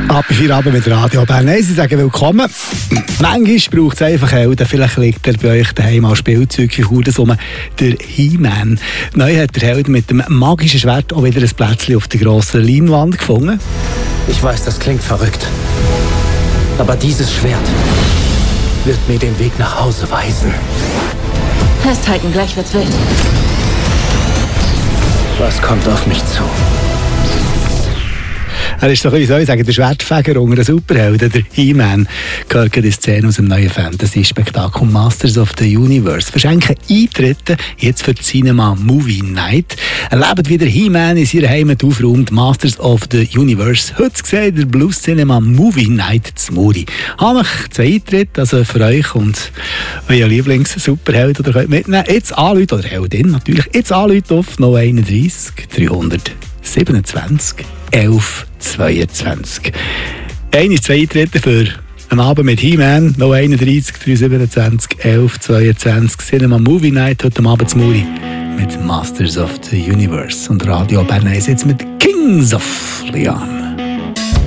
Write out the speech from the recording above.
Ab 4 Abend mit Radio Bern. Nein, Sie sagen willkommen. Manchmal braucht es einfach Helden. Vielleicht liegt er bei euch daheim als Spielzeugfigur rum. Der He-Man. Neu hat der Held mit dem magischen Schwert auch wieder ein Plätzchen auf der grossen Leinwand gefunden. Ich weiß, das klingt verrückt. Aber dieses Schwert wird mir den Weg nach Hause weisen. Festhalten, gleich wird's wild. Was kommt auf mich zu? Er ist doch, wie soll ich sagen, der Schwertfeger unter den Superhelden, der He-Man. Gehört in die Szene aus dem neuen Fantasy-Spektakel Masters of the Universe. Verschenken Eintritte jetzt für die Cinema Movie Night. Erlebt, wie der He-Man in seiner Heimat aufräumt. Masters of the Universe. Heute gesehen der Blues Cinema Movie Night zu Muri. Habe ich 2 Eintritte, also für euch und euer Lieblings-Superheld, oder könnt mitnehmen. Jetzt anrufen, oder Heldin natürlich, jetzt anrufen auf 031 327 11 22. 2 Eintritte für einen Abend mit He-Man, 031 327 11 22. Cinema Movie Night heute Abend zu Muri mit Masters of the Universe. Und Radio Bern jetzt mit Kings of Leon.